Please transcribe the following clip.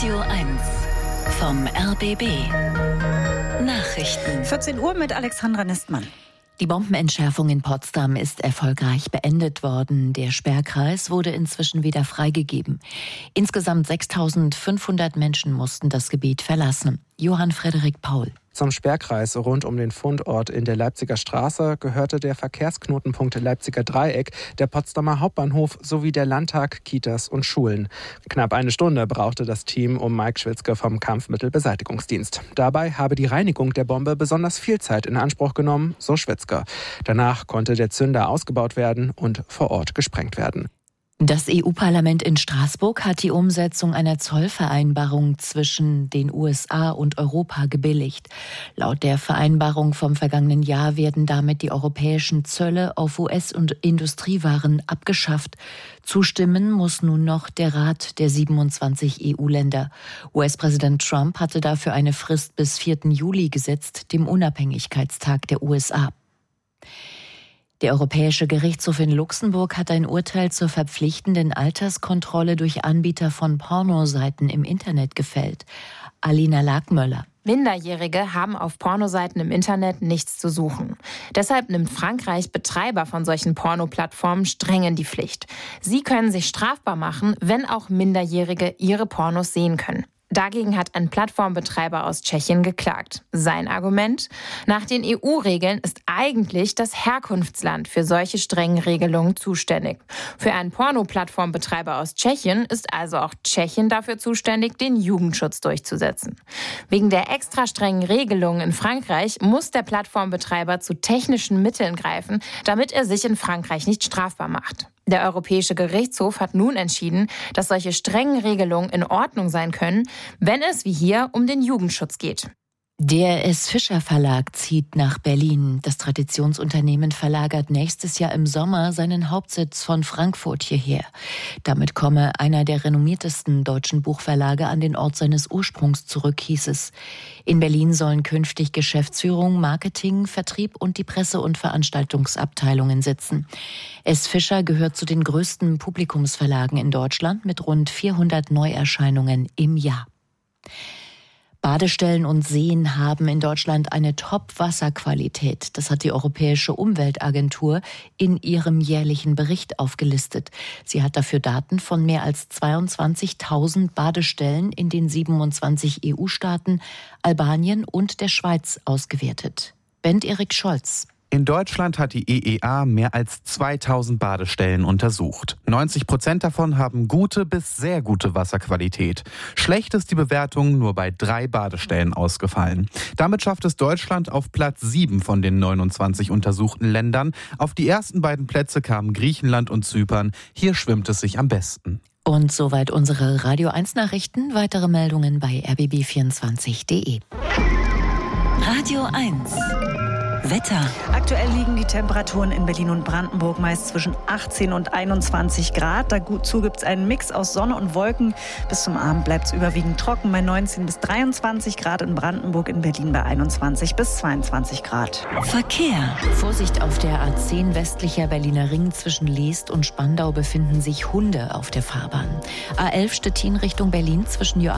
Radio 1 vom RBB. Nachrichten. 14 Uhr mit Alexandra Nistmann. Die Bombenentschärfung in Potsdam ist erfolgreich beendet worden. Der Sperrkreis wurde inzwischen wieder freigegeben. Insgesamt 6.500 Menschen mussten das Gebiet verlassen. Johann Frederik Paul. Zum Sperrkreis rund um den Fundort in der Leipziger Straße gehörte der Verkehrsknotenpunkt Leipziger Dreieck, der Potsdamer Hauptbahnhof sowie der Landtag, Kitas und Schulen. Knapp eine Stunde brauchte das Team um Mike Schwitzke vom Kampfmittelbeseitigungsdienst. Dabei habe die Reinigung der Bombe besonders viel Zeit in Anspruch genommen, so Schwitzke. Danach konnte der Zünder ausgebaut werden und vor Ort gesprengt werden. Das EU-Parlament in Straßburg hat die Umsetzung einer Zollvereinbarung zwischen den USA und Europa gebilligt. Laut der Vereinbarung vom vergangenen Jahr werden damit die europäischen Zölle auf US- und Industriewaren abgeschafft. Zustimmen muss nun noch der Rat der 27 EU-Länder. US-Präsident Trump hatte dafür eine Frist bis 4. Juli gesetzt, dem Unabhängigkeitstag der USA. Der Europäische Gerichtshof in Luxemburg hat ein Urteil zur verpflichtenden Alterskontrolle durch Anbieter von Pornoseiten im Internet gefällt. Alina Lagmöller. Minderjährige haben auf Pornoseiten im Internet nichts zu suchen. Deshalb nimmt Frankreich Betreiber von solchen Pornoplattformen streng in die Pflicht. Sie können sich strafbar machen, wenn auch Minderjährige ihre Pornos sehen können. Dagegen hat ein Plattformbetreiber aus Tschechien geklagt. Sein Argument: Nach den EU-Regeln ist eigentlich das Herkunftsland für solche strengen Regelungen zuständig. Für einen Porno-Plattformbetreiber aus Tschechien ist also auch Tschechien dafür zuständig, den Jugendschutz durchzusetzen. Wegen der extra strengen Regelungen in Frankreich muss der Plattformbetreiber zu technischen Mitteln greifen, damit er sich in Frankreich nicht strafbar macht. Der Europäische Gerichtshof hat nun entschieden, dass solche strengen Regelungen in Ordnung sein können, wenn es wie hier um den Jugendschutz geht. Der S. Fischer Verlag zieht nach Berlin. Das Traditionsunternehmen verlagert nächstes Jahr im Sommer seinen Hauptsitz von Frankfurt hierher. Damit komme einer der renommiertesten deutschen Buchverlage an den Ort seines Ursprungs zurück, hieß es. In Berlin sollen künftig Geschäftsführung, Marketing, Vertrieb und die Presse- und Veranstaltungsabteilungen sitzen. S. Fischer gehört zu den größten Publikumsverlagen in Deutschland mit rund 400 Neuerscheinungen im Jahr. Badestellen und Seen haben in Deutschland eine Top-Wasserqualität. Das hat die Europäische Umweltagentur in ihrem jährlichen Bericht aufgelistet. Sie hat dafür Daten von mehr als 22.000 Badestellen in den 27 EU-Staaten, Albanien und der Schweiz ausgewertet. Bent-Erik Scholz. In Deutschland hat die EEA mehr als 2000 Badestellen untersucht. 90% davon haben gute bis sehr gute Wasserqualität. Schlecht ist die Bewertung nur bei 3 Badestellen ausgefallen. Damit schafft es Deutschland auf Platz 7 von den 29 untersuchten Ländern. Auf die ersten beiden Plätze kamen Griechenland und Zypern. Hier schwimmt es sich am besten. Und soweit unsere Radio 1 Nachrichten. Weitere Meldungen bei rbb24.de. Radio 1 Wetter. Aktuell liegen die Temperaturen in Berlin und Brandenburg meist zwischen 18 und 21 Grad. Dazu gibt es einen Mix aus Sonne und Wolken. Bis zum Abend bleibt es überwiegend trocken bei 19 bis 23 Grad in Brandenburg, in Berlin bei 21 bis 22 Grad. Verkehr. Vorsicht, auf der A10 westlicher Berliner Ring zwischen Leest und Spandau befinden sich Hunde auf der Fahrbahn. A11 Stettin Richtung Berlin zwischen